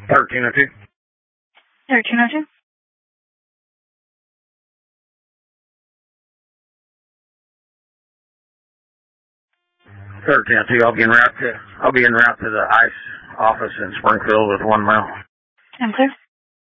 1302. 1302. 1302. I'll be en route to the ICE office in Springfield with 1 mile. I'm clear.